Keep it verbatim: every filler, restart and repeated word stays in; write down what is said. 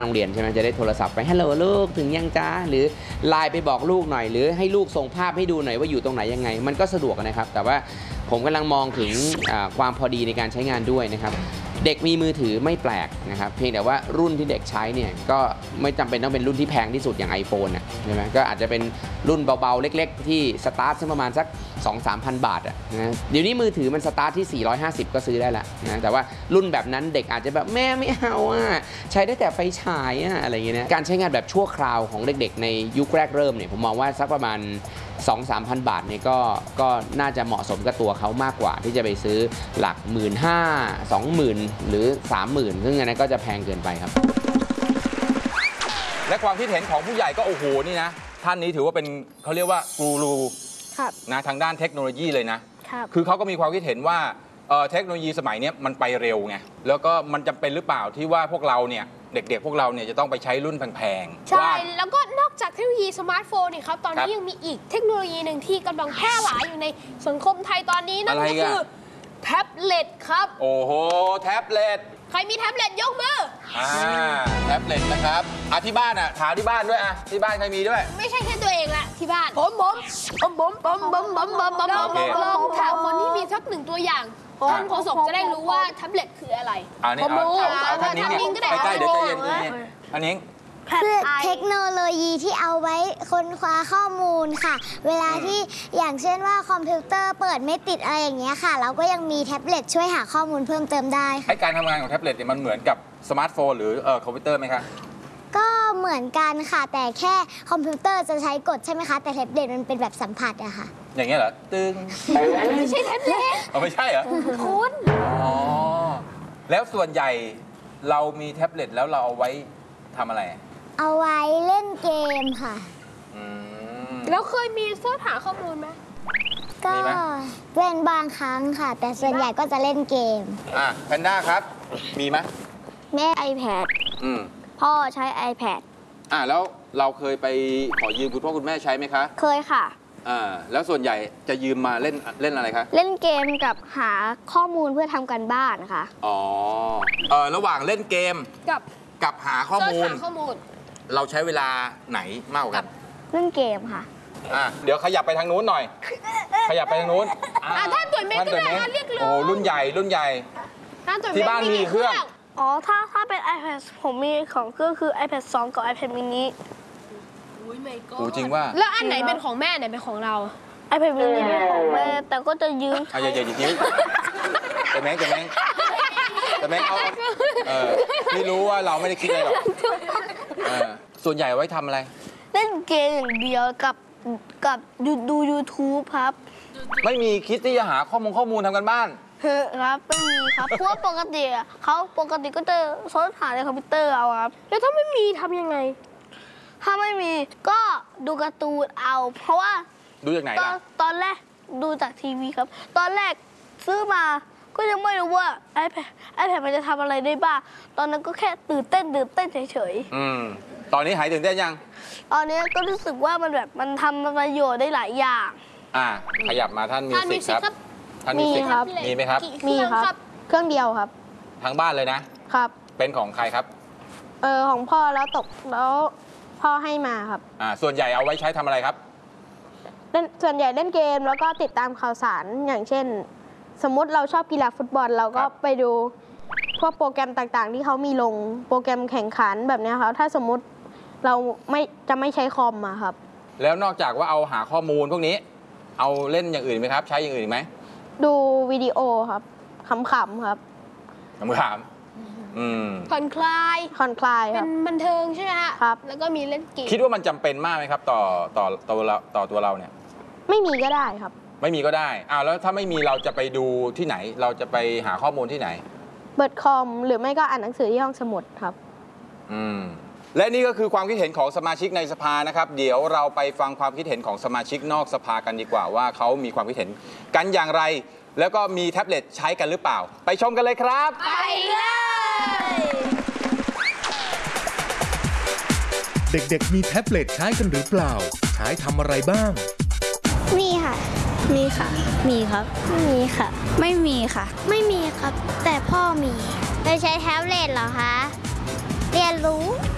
โรงเรียนใช่ไหมจะได้โทรศัพท์ไปฮัลโหลลูกถึงยังจ้าหรือไลน์ไปบอกลูกหน่อยหรือให้ลูกส่งภาพให้ดูหน่อยว่าอยู่ตรงไหนยังไงมันก็สะดวกนะครับแต่ว่าผมกำลังมองถึงความพอดีในการใช้งานด้วยนะครับเด็กมีมือถือไม่แปลกนะครับเพียงแต่ว่ารุ่นที่เด็กใช้เนี่ยก็ไม่จำเป็นต้องเป็นรุ่นที่แพงที่สุดอย่าง iPhone นะใช่ไหมก็อาจจะเป็นรุ่นเบาๆเล็กๆที่สตาร์ทประมาณสัก สองถึงสามพัน บาทอ่ะนะเดี๋ยวนี้มือถือมันสตาร์ทที่สี่ร้อยห้าสิบก็ซื้อได้แล้วนะแต่ว่ารุ่นแบบนั้นเด็กอาจจะแบบแม่ไม่เอาอ่ะใช้ได้แต่ไฟฉายอ่ะอะไรอย่างเงี้ยนะการใช้งานแบบชั่วคราวของเด็กๆในยุคแรกเริ่มเนี่ยผมมองว่าสักประมาณ สองถึงสามพัน บาทเนี่ยก็ก็น่าจะเหมาะสมกับตัวเขามากกว่าที่จะไปซื้อหลัก หนึ่งหมื่นห้าพัน สองหมื่น หรือ สามหมื่น ซึ่งอันนั้นก็จะแพงเกินไปครับและความคิดเห็นของผู้ใหญ่ก็โอ้โหนี่นะท่านนี้ถือว่าเป็นเขาเรียกว่ากูรูนะทางด้านเทคโนโลยีเลยนะคือเขาก็มีความคิดเห็นว่าเทคโนโลยีสมัยนี้มันไปเร็วไงแล้วก็มันจำเป็นหรือเปล่าที่ว่าพวกเราเนี่ยเด็กๆพวกเราเนี่ยจะต้องไปใช้รุ่นแพงๆใช่แล้วก็นอกจากเทคโนโลยีสมาร์ทโฟนนี่ครับตอนนี้ยังมีอีกเทคโนโลยีหนึ่งที่กำลังแพร่หลายอยู่ในสังคมไทยตอนนี้นั่นก็คือแท็บเล็ตครับโอ้โหแท็บเล็ตใครมีแท็บเล็ตยกมืออ่าแท็บเล็ตนะครับอ่ะที่บ้านอ่ะถามที่บ้านด้วยอ่ะที่บ้านใครมีด้วยไม่ใช่แค่ตัวเองละที่บ้านผมผมผมผมผมผมผมผมผมลองถามคนที่มีสักหนึ่งตัวอย่างท่านโฆษกจะได้รู้ว่าแท็บเล็ตคืออะไรผมรู้เอาท่านนิ้งใกล้ๆเดี๋ยวใจเย็นๆท่านนิ้งคือเทคโนโลยีที่เอาไว้ค้นคว้าข้อมูลค่ะเวลาที่อย่างเช่นว่าคอมพิวเตอร์เปิดไม่ติดอะไรอย่างเงี้ยค่ะเราก็ยังมีแท็บเล็ตช่วยหาข้อมูลเพิ่มเติมได้ค่ะการทำงานของแท็บเล็ตเนี่ยมันเหมือนกับสมาร์ทโฟนหรือคอมพิวเตอร์ไหมคะก็เหมือนกันค่ะแต่แค่คอมพิวเตอร์จะใช้กดใช่ไหมคะแต่แท็บเล็ตมันเป็นแบบสัมผัสอะค่ะอย่างเงี้ยเหรอตึงไม่ใช่แท็บเล็ตอ๋อไม่ใช่เหรอคุณอ๋อแล้วส่วนใหญ่เรามีแท็บเล็ตแล้วเราเอาไว้ทำอะไรเอาไว้เล่นเกมค่ะแล้วเคยมีเสิร์ชหาข้อมูลไหมก็เป็นบางครั้งค่ะแต่ส่วนใหญ่ก็จะเล่นเกมอ่ะแพนด้าครับมีไหมแม่ iPad อืมพ่อใช้ iPad อ่ะแล้วเราเคยไปขอยืมคุณพ่อคุณแม่ใช้ไหมคะเคยค่ะอ่าแล้วส่วนใหญ่จะยืมมาเล่นเล่นอะไรคะเล่นเกมกับหาข้อมูลเพื่อทำการบ้านค่ะอ๋อเออระหว่างเล่นเกมกับกับหาข้อมูลเราใช้เวลาไหนมากกว่ากันเล่นเกมค่ะอ่ะเดี๋ยวขยับไปทางนู้นหน่อยขยับไปทางนู้นอ่าท่านตุ๋ยเมฆก็ได้เรียกรู้โอ้รุ่นใหญ่รุ่นใหญ่ที่บ้านมีเครื่องอ๋อถ้าถ้าเป็น iPad ผมมีของเครื่องคือ iPad สองกับ iPad mini อุ้ยไม่ก็จริงว่าแล้วอันไหนเป็นของแม่ไหนเป็นของเรา iPad mini เป็นของแม่แต่ก็จะยืมอ่ะอย่าอย่ายิ้มแต่แม่แต่แม่แต่แม่เอาเออไม่รู้ว่าเราไม่ได้คิดอะไรหรอกส่วนใหญ่ไว้ทำอะไรเล่นเกมอย่างเดียวกับกับดูดู YouTube ครับไม่มีคิดที่จะหาข้อมูลข้อมูลทำกันบ้านครับไม่มีครับเพราะว่าปกติเขาปกติก็จะเสิร์ชหาในคอมพิวเตอร์เอาครับแล้วถ้าไม่มีทำยังไงถ้าไม่มีก็ดูการ์ตูนเอาเพราะว่าดูจากไหนล่ะตอนแรกดูจากทีวีครับตอนแรกซื้อมาก็ยังไม่รู้ว่า iPad iPad มันจะทำอะไรได้บ้างตอนนั้นก็แค่ตื่นเต้นตื่นเต้นเฉยๆอืมตอนนี้หายตื่นเต้นยังตอนนี้ก็รู้สึกว่ามันแบบมันทำประโยชน์ได้หลายอย่างอ่าขยับมาท่านมิวสิกครับท่านมิวสิกครับมีไหมครับมีครับเครื่องเดียวครับทั้งบ้านเลยนะครับเป็นของใครครับเออของพ่อแล้วตกแล้วพ่อให้มาครับอ่าส่วนใหญ่เอาไว้ใช้ทำอะไรครับเล่นส่วนใหญ่เล่นเกมแล้วก็ติดตามข่าวสารอย่างเช่นสมมุติเราชอบกีฬาฟุตบอลเราก็ไปดูพวกโปรแกรมต่างๆที่เขามีลงโปรแกรมแข่งขันแบบนี้ครับถ้าสมมุติเราไม่จะไม่ใช้คอมอะครับแล้วนอกจากว่าเอาหาข้อมูลพวกนี้เอาเล่นอย่างอื่นไหมครับใช้อย่างอื่นไหมดูวิดีโอครับขำๆครับขำๆอืมผ่อนคลายผ่อนคลายเป็นบันเทิงใช่ไหมฮะครับแล้วก็มีเล่นเกมคิดว่ามันจำเป็นมากไหมครับต่อต่อต่อเราต่อตัวเราเนี่ยไม่มีก็ได้ครับไม่มีก็ได้อ้าวแล้วถ้าไม่มีเราจะไปดูที่ไหนเราจะไปหาข้อมูลที่ไหนเปิดคอมหรือไม่ก็อ่านหนังสือที่ห้องสมุดครับอืมและนี่ก็คือความคิดเห็นของสมาชิกในสภานะครับเดี๋ยวเราไปฟังความคิดเห็นของสมาชิกนอกสภากันดีกว่าว่าเขามีความคิดเห็นกันอย่างไรแล้วก็มีแท็บเล็ตใช้กันหรือเปล่าไปชมกันเลยครับไปเลยเด็กๆมีแท็บเล็ตใช้กันหรือเปล่าใช้ทำอะไรบ้างมีค่ะมีค่ะมีครับไม่มีค่ะไม่มีค่ะไม่มีครับแต่พ่อมีเคยใช้แท็บเล็ตเหรอคะเรียนรู้